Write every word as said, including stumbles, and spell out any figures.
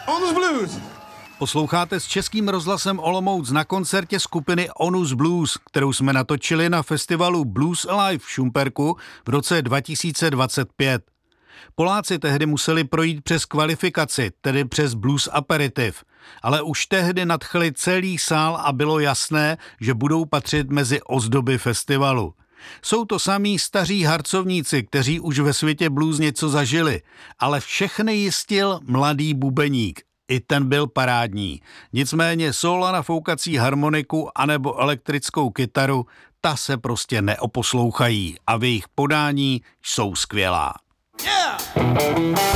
Onus Blues. Posloucháte s Českým rozhlasem Olomouc na koncertě skupiny Onus Blues, kterou jsme natočili na festivalu Blues Alive v Šumperku v roce dva tisíce dvacet pět. Poláci tehdy museli projít přes kvalifikaci, tedy přes blues aperitiv, ale už tehdy nadchli celý sál a bylo jasné, že budou patřit mezi ozdoby festivalu. Jsou to samí staří harcovníci, kteří už ve světě blues něco zažili, ale všechny jistil mladý bubeník. I ten byl parádní. Nicméně sóla na foukací harmoniku anebo elektrickou kytaru, ta se prostě neoposlouchají a v jejich podání jsou skvělá. Yeah!